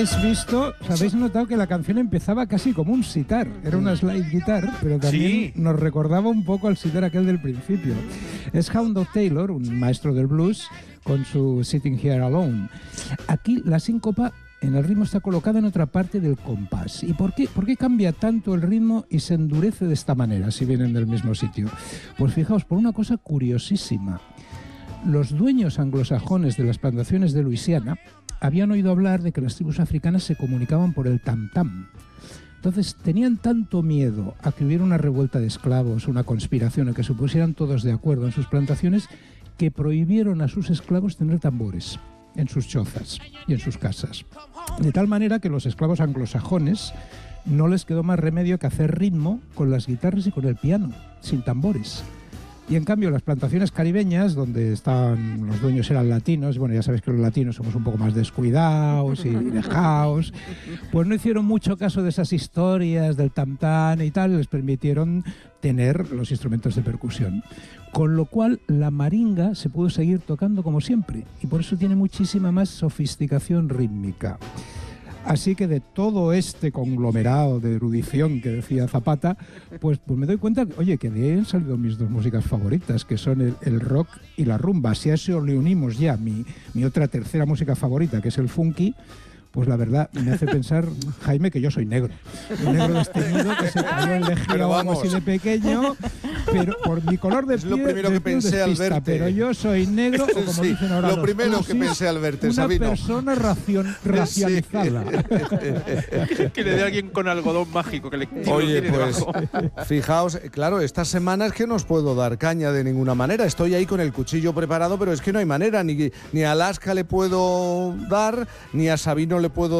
habéis visto, os habéis notado que la canción empezaba casi como un sitar. Era una slide guitar, pero también nos recordaba un poco al sitar aquel del principio. Es Hound Dog Taylor, un maestro del blues, con su Sitting Here Alone. Aquí la síncopa en el ritmo está colocada en otra parte del compás. ¿Y por qué cambia tanto el ritmo y se endurece de esta manera si vienen del mismo sitio? Pues fijaos, por una cosa curiosísima. Los dueños anglosajones de las plantaciones de Luisiana habían oído hablar de que las tribus africanas se comunicaban por el tam-tam. Entonces tenían tanto miedo a que hubiera una revuelta de esclavos, una conspiración, a que se pusieran todos de acuerdo en sus plantaciones, que prohibieron a sus esclavos tener tambores en sus chozas y en sus casas. De tal manera que los esclavos anglosajones no les quedó más remedio que hacer ritmo con las guitarras y con el piano, sin tambores. Y en cambio las plantaciones caribeñas, donde estaban los dueños eran latinos, bueno, ya sabéis que los latinos somos un poco más descuidados y dejaos, pues no hicieron mucho caso de esas historias del tam-tam y tal, y les permitieron tener los instrumentos de percusión. Con lo cual la maringa se pudo seguir tocando como siempre, y por eso tiene muchísima más sofisticación rítmica. Así que de todo este conglomerado de erudición que decía Zapata, pues me doy cuenta, oye, que de ahí han salido mis dos músicas favoritas, que son el rock y la rumba. Si a eso le unimos ya mi otra tercera música favorita, que es el funky, pues la verdad me hace pensar, Jaime, que yo soy negro. Un negro desteñido que se cayó en Legión o algo así de pequeño, pero por mi color de piel... Es lo primero que pensé al verte. Pero yo soy negro, o como dicen ahora lo los primero cursis, que pensé al verte, una Sabino. persona racializada. Que le dé a alguien con algodón mágico que le Oye, tire pues, debajo. fijaos, claro, estas semanas que no os puedo dar caña de ninguna manera. Estoy ahí con el cuchillo preparado, pero es que no hay manera. Ni a Alaska le puedo dar, ni a Sabino le puedo